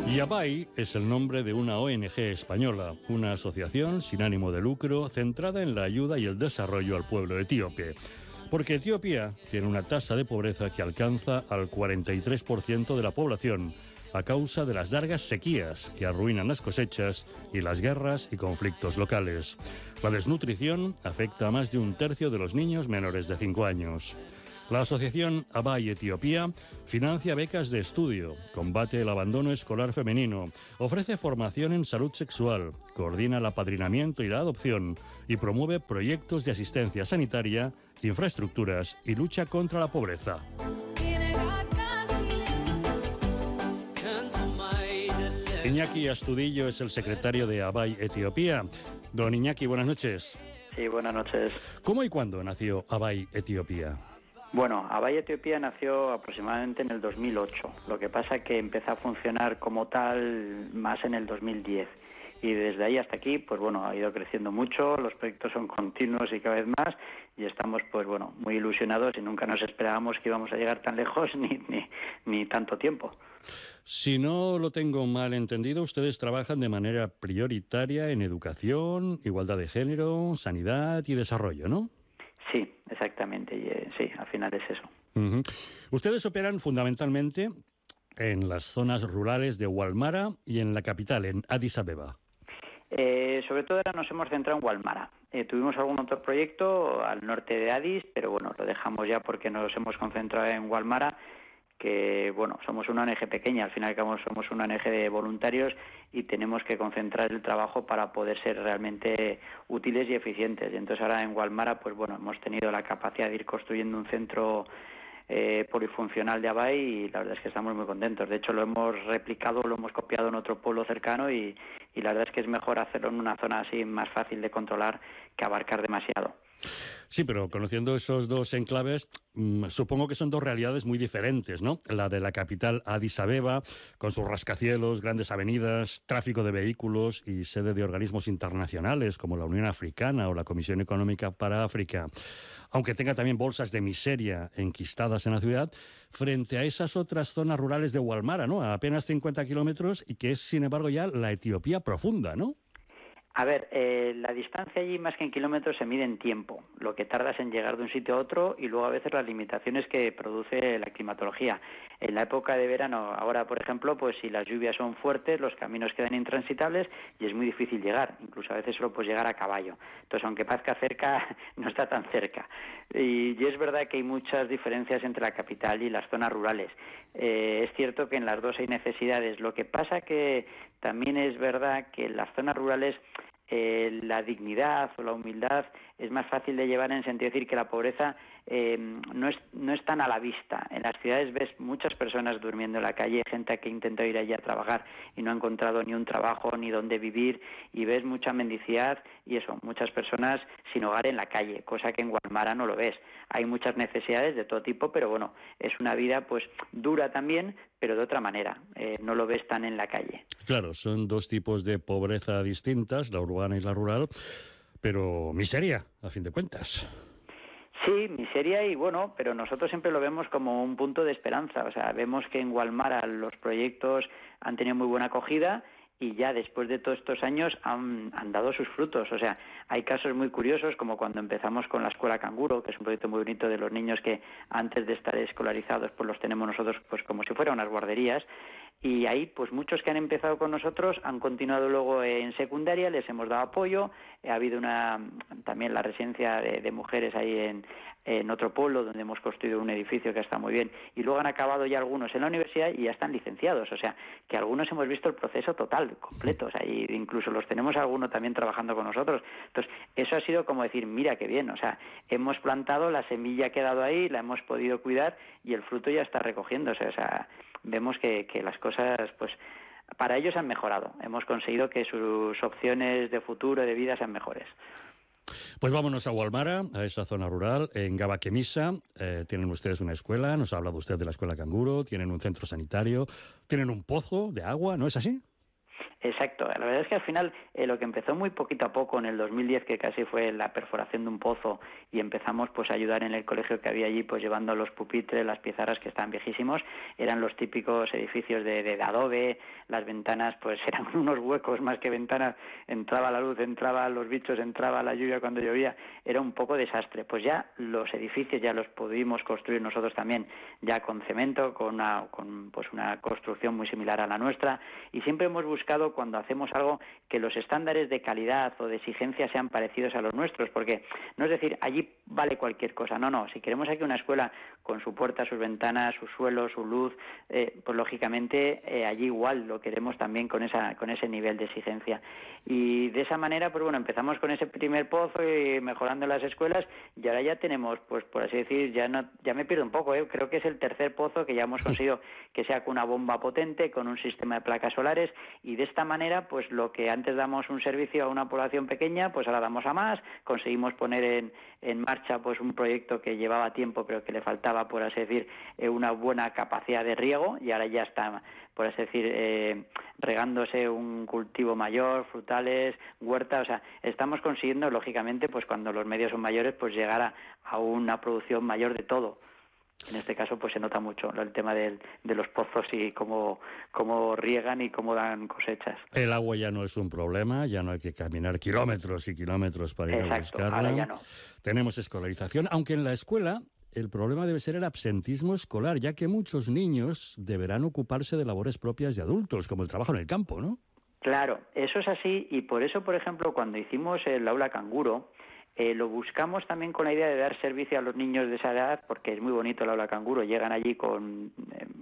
Yabai es el nombre de una ONG española, una asociación sin ánimo de lucro centrada en la ayuda y el desarrollo al pueblo etíope. Porque Etiopía tiene una tasa de pobreza que alcanza al 43% de la población a causa de las largas sequías que arruinan las cosechas y las guerras y conflictos locales. La desnutrición afecta a más de un tercio de los niños menores de 5 años. La asociación Yabai Etiopía financia becas de estudio, combate el abandono escolar femenino, ofrece formación en salud sexual, coordina el apadrinamiento y la adopción y promueve proyectos de asistencia sanitaria, infraestructuras y lucha contra la pobreza. Iñaki Astudillo es el secretario de Yabai Etiopía. Don Iñaki, buenas noches. Sí, buenas noches. ¿Cómo y cuándo nació Yabai Etiopía? Bueno, Yabai Etiopía nació aproximadamente en el 2008. Lo que pasa es que empezó a funcionar como tal más en el 2010. Y desde ahí hasta aquí, pues bueno, ha ido creciendo mucho, los proyectos son continuos y cada vez más, y estamos, pues bueno, muy ilusionados y nunca nos esperábamos que íbamos a llegar tan lejos ni tanto tiempo. Si no lo tengo mal entendido, ustedes trabajan de manera prioritaria en educación, igualdad de género, sanidad y desarrollo, ¿no? Sí, exactamente, y, sí, al final es eso. Uh-huh. Ustedes operan fundamentalmente en las zonas rurales de Walmara y en la capital, en Addis Abeba. Sobre todo ahora nos hemos centrado en Walmara. Tuvimos algún otro proyecto al norte de Addis, pero bueno, lo dejamos ya porque nos hemos concentrado en Walmara, que bueno, somos una ONG pequeña, al fin y al cabo somos una ONG de voluntarios y tenemos que concentrar el trabajo para poder ser realmente útiles y eficientes. Y entonces ahora en Walmara, pues bueno, hemos tenido la capacidad de ir construyendo un centro polifuncional de Yabai y la verdad es que estamos muy contentos. De hecho, lo hemos replicado, lo hemos copiado en otro pueblo cercano y la verdad es que es mejor hacerlo en una zona así más fácil de controlar que abarcar demasiado. Sí, pero conociendo esos dos enclaves, supongo que son dos realidades muy diferentes, ¿no? La de la capital Addis Abeba, con sus rascacielos, grandes avenidas, tráfico de vehículos y sede de organismos internacionales como la Unión Africana o la Comisión Económica para África, aunque tenga también bolsas de miseria enquistadas en la ciudad, frente a esas otras zonas rurales de Walmara, ¿no? A apenas 50 kilómetros y que es, sin embargo, ya la Etiopía profunda, ¿no? A ver, la distancia allí más que en kilómetros se mide en tiempo, lo que tardas en llegar de un sitio a otro y luego a veces las limitaciones que produce la climatología. En la época de verano, ahora por ejemplo, pues si las lluvias son fuertes, los caminos quedan intransitables y es muy difícil llegar, incluso a veces solo puedes llegar a caballo. Entonces, aunque parezca cerca, no está tan cerca. Y es verdad que hay muchas diferencias entre la capital y las zonas rurales. Es cierto que en las dos hay necesidades. Lo que pasa que también es verdad que en las zonas rurales la dignidad o la humildad es más fácil de llevar en el sentido de decir que la pobreza no es tan a la vista. En las ciudades ves muchas personas durmiendo en la calle, gente que intenta ir allí a trabajar y no ha encontrado ni un trabajo ni dónde vivir, y ves mucha mendicidad y eso, muchas personas sin hogar en la calle, cosa que en Walmara no lo ves. Hay muchas necesidades de todo tipo, pero bueno, es una vida pues dura también, pero de otra manera, no lo ves tan en la calle. Claro, son dos tipos de pobreza distintas, la urbana y la rural, pero miseria, a fin de cuentas. Sí, miseria y bueno, pero nosotros siempre lo vemos como un punto de esperanza. O sea, vemos que en Walmara los proyectos han tenido muy buena acogida y ya después de todos estos años han dado sus frutos. O sea, hay casos muy curiosos como cuando empezamos con la escuela Canguro, que es un proyecto muy bonito de los niños que antes de estar escolarizados pues los tenemos nosotros pues como si fueran unas guarderías. Y ahí, pues muchos que han empezado con nosotros han continuado luego en secundaria, les hemos dado apoyo. Ha habido también la residencia de mujeres ahí en otro pueblo donde hemos construido un edificio que está muy bien. Y luego han acabado ya algunos en la universidad y ya están licenciados. O sea, que algunos hemos visto el proceso total, completo. O sea, y incluso los tenemos algunos también trabajando con nosotros. Entonces, eso ha sido como decir, mira qué bien. O sea, hemos plantado, la semilla ha quedado ahí, la hemos podido cuidar y el fruto ya está recogiéndose. O sea, vemos que las cosas, pues, para ellos han mejorado. Hemos conseguido que sus opciones de futuro, de vida, sean mejores. Pues vámonos a Walmara, a esa zona rural, en Gabakemisa. Tienen ustedes una escuela, nos ha hablado usted de la escuela Canguro, tienen un centro sanitario, tienen un pozo de agua, ¿no es así? Exacto, la verdad es que al final lo que empezó muy poquito a poco en el 2010, que casi fue la perforación de un pozo, y empezamos pues a ayudar en el colegio que había allí, pues llevando los pupitres, las pizarras que estaban viejísimos, eran los típicos edificios de adobe, las ventanas pues eran unos huecos más que ventanas, entraba la luz, entraba los bichos, entraba la lluvia cuando llovía, era un poco desastre. Pues ya los edificios ya los pudimos construir nosotros también, ya con cemento, con una construcción muy similar a la nuestra, y siempre hemos buscado cuando hacemos algo que los estándares de calidad o de exigencia sean parecidos a los nuestros, porque no es decir, allí vale cualquier cosa, no, si queremos aquí una escuela con su puerta, sus ventanas, su suelo, su luz, pues lógicamente allí igual lo queremos también con ese nivel de exigencia. Y de esa manera, pues bueno, empezamos con ese primer pozo y mejorando las escuelas, y ahora ya tenemos, pues por así decir, ya me pierdo un poco, creo que es el tercer pozo que ya hemos conseguido que sea con una bomba potente, con un sistema de placas solares, y de esta manera, pues lo que antes damos un servicio a una población pequeña, pues ahora damos a más, conseguimos poner en marcha pues un proyecto que llevaba tiempo, pero que le faltaba, por así decir, una buena capacidad de riego, y ahora ya está, por así decir, regándose un cultivo mayor, frutales, huerta, o sea, estamos consiguiendo, lógicamente, pues cuando los medios son mayores, pues llegar a una producción mayor de todo. En este caso pues se nota mucho el tema de los pozos y cómo riegan y cómo dan cosechas. El agua ya no es un problema, ya no hay que caminar kilómetros y kilómetros para ir a buscarla. Ahora ya no. Tenemos escolarización, aunque en la escuela el problema debe ser el absentismo escolar, ya que muchos niños deberán ocuparse de labores propias de adultos, como el trabajo en el campo, ¿no? Claro, eso es así, y por eso, por ejemplo, cuando hicimos el aula canguro, lo buscamos también con la idea de dar servicio a los niños de esa edad, porque es muy bonito el aula canguro. Llegan allí con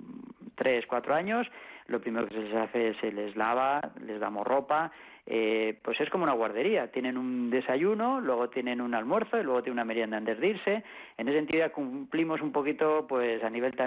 3, 4 años, lo primero que se les hace es se les lava, les damos ropa, pues es como una guardería. Tienen un desayuno, luego tienen un almuerzo y luego tienen una merienda antes de irse. En ese sentido ya cumplimos un poquito pues a nivel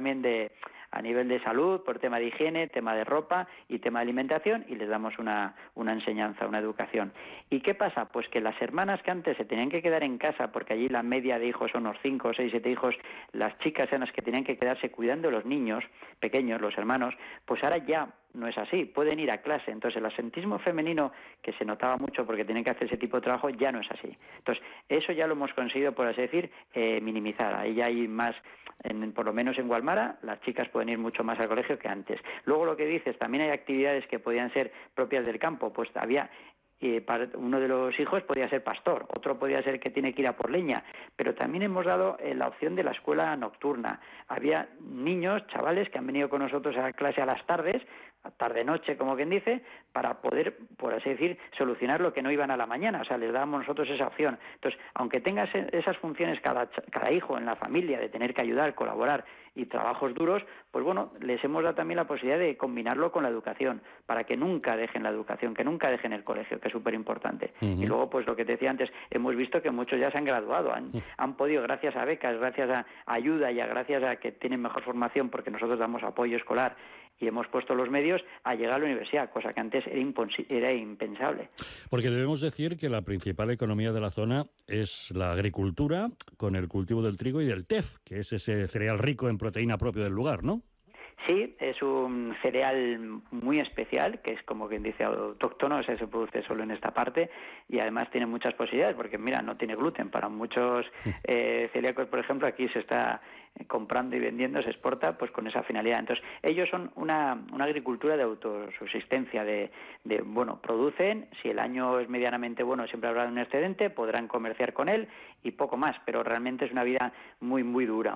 de salud, por tema de higiene, tema de ropa y tema de alimentación, y les damos una enseñanza, una educación. ¿Y qué pasa? Pues que las hermanas que antes se tenían que quedar en casa, porque allí la media de hijos son unos 5, 6, 7 hijos, las chicas eran las que tenían que quedarse cuidando de los niños pequeños, los hermanos, pues ahora ya no es así, pueden ir a clase. Entonces el absentismo femenino, que se notaba mucho porque tenían que hacer ese tipo de trabajo, ya no es así. Entonces eso ya lo hemos conseguido, por así decir, minimizar. Ahí ya hay más, por lo menos en Gualmara, las chicas pueden ir mucho más al colegio que antes. Luego lo que dices, también hay actividades que podían ser propias del campo, pues había... para uno de los hijos podía ser pastor, otro podía ser que tiene que ir a por leña, pero también hemos dado la opción de la escuela nocturna. Había niños, chavales, que han venido con nosotros a clase a las tardes, tarde-noche, como quien dice, para poder, por así decir, solucionar lo que no iban a la mañana. O sea, les dábamos nosotros esa opción. Entonces, aunque tengas esas funciones cada hijo en la familia, de tener que ayudar, colaborar y trabajos duros, pues bueno, les hemos dado también la posibilidad de combinarlo con la educación, para que nunca dejen la educación, que nunca dejen el colegio, que es súper importante. Y luego, pues lo que te decía antes, hemos visto que muchos ya se han graduado, han podido, gracias a becas, gracias a ayuda y gracias a que tienen mejor formación, porque nosotros damos apoyo escolar y hemos puesto los medios a llegar a la universidad, cosa que antes era impensable. Porque debemos decir que la principal economía de la zona es la agricultura, con el cultivo del trigo y del tef, que es ese cereal rico en proteína propio del lugar, ¿no? Sí, es un cereal muy especial, que es como quien dice autóctono, o sea, se produce solo en esta parte, y además tiene muchas posibilidades, porque mira, no tiene gluten. Para muchos celíacos, por ejemplo, aquí se está comprando y vendiendo, se exporta pues con esa finalidad. Entonces, ellos son una agricultura de autosubsistencia, bueno, producen, si el año es medianamente bueno, siempre habrá un excedente, podrán comerciar con él y poco más, pero realmente es una vida muy muy dura,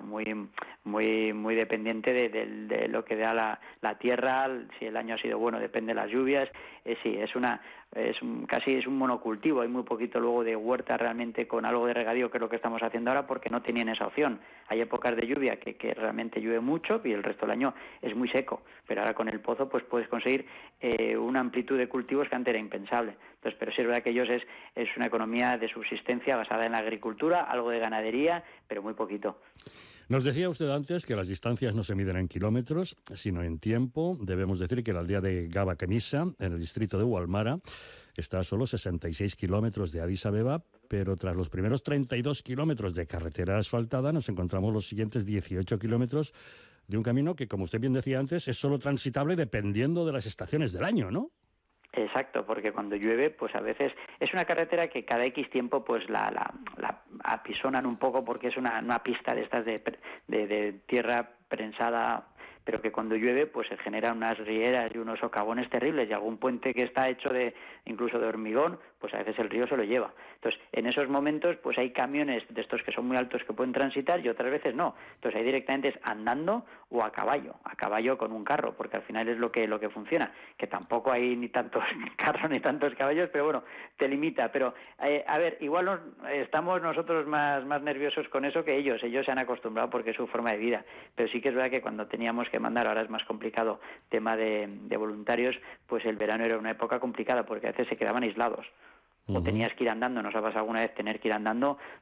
muy dependiente de lo que da la tierra. Si el año ha sido bueno, depende de las lluvias. Sí, casi es un monocultivo. Hay muy poquito luego de huerta realmente con algo de regadío, que es lo que estamos haciendo ahora, porque no tenían esa opción. Hay épocas de lluvia que realmente llueve mucho y el resto del año es muy seco, pero ahora con el pozo pues puedes conseguir una amplitud de cultivos que antes era impensable. Entonces, pero sí es verdad que ellos es una economía de subsistencia basada en la agricultura, algo de ganadería, pero muy poquito. Nos decía usted antes que las distancias no se miden en kilómetros, sino en tiempo. Debemos decir que la aldea de Gaba-Kemisa, en el distrito de Gualmara, está a solo 66 kilómetros de Addis Abeba, pero tras los primeros 32 kilómetros de carretera asfaltada nos encontramos los siguientes 18 kilómetros de un camino que, como usted bien decía antes, es solo transitable dependiendo de las estaciones del año, ¿no? Exacto, porque cuando llueve, pues a veces es una carretera que cada X tiempo pues la apisonan un poco porque es una pista de estas de tierra prensada, pero que cuando llueve pues se generan unas rieras y unos socavones terribles, y algún puente que está hecho incluso de hormigón, pues a veces el río se lo lleva. Entonces, en esos momentos pues hay camiones de estos que son muy altos que pueden transitar y otras veces no. Entonces ahí directamente es andando o a caballo con un carro, porque al final es lo que funciona, que tampoco hay ni tantos carros ni tantos caballos, pero bueno, te limita. Pero a ver, igual estamos nosotros más nerviosos con eso que ellos se han acostumbrado porque es su forma de vida, pero sí que es verdad que cuando teníamos que mandar, ahora es más complicado, tema de voluntarios, pues el verano era una época complicada porque a veces se quedaban aislados. O tenías que ir andando, nos ha pasado alguna vez tener que ir andando